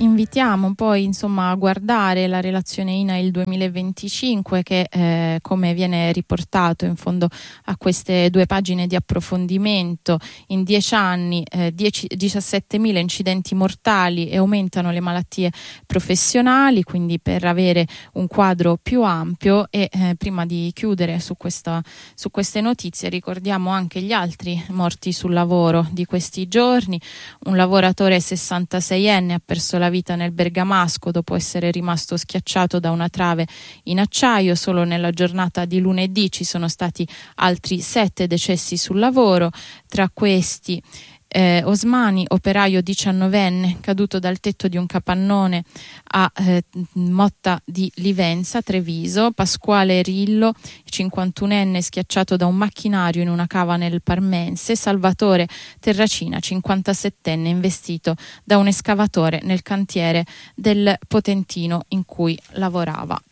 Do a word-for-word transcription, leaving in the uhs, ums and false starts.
invitiamo poi insomma a guardare la relazione I N A I L duemilaventicinque che eh, come viene riportato in fondo a queste due pagine di approfondimento, in dieci anni eh, diciassettemila incidenti mortali e aumentano le malattie professionali, quindi per avere un quadro più ampio. E eh, prima di chiudere su, questa, su queste notizie ricordiamo anche gli altri morti sul lavoro di questi giorni. Un lavoratore sessantaseienne ha perso la vita nel bergamasco dopo essere rimasto schiacciato da una trave in acciaio. Solo nella giornata di lunedì ci sono stati altri sette decessi sul lavoro, tra questi Eh, Osmani, operaio diciannovenne, caduto dal tetto di un capannone a eh, Motta di Livenza, Treviso; Pasquale Rillo, cinquantunenne, schiacciato da un macchinario in una cava nel Parmense; Salvatore Terracina, cinquantasettenne, investito da un escavatore nel cantiere del Potentino in cui lavorava.